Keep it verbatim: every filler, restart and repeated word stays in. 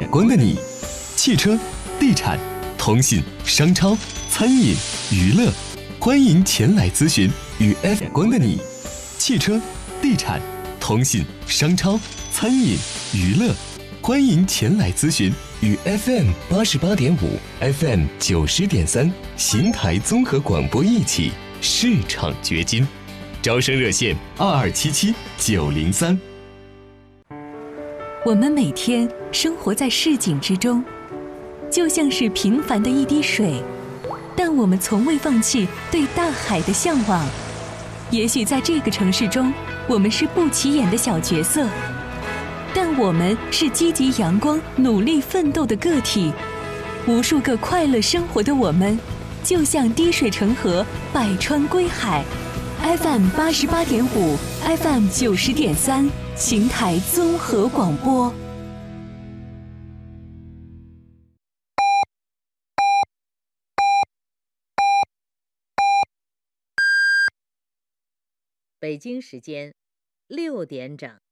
光的你，汽车、地产、通信、商超、餐饮、娱乐，欢迎前来咨询。与 F 光的你，汽车、地产、通信、商超、餐饮、娱乐，欢迎前来咨询。与 F M 八十八点五、F M 九十点三邢台综合广播一起市场掘金，招生热线二二七七九零三。 我们每天生活在市井之中，就像是平凡的一滴水，但我们从未放弃对大海的向往。也许在这个城市中，我们是不起眼的小角色，但我们是积极阳光、努力奋斗的个体。无数个快乐生活的我们，就像滴水成河，百川归海。F M 八十八点五 ，F M 九十点三，邢台综合广播。 北京时间六点整。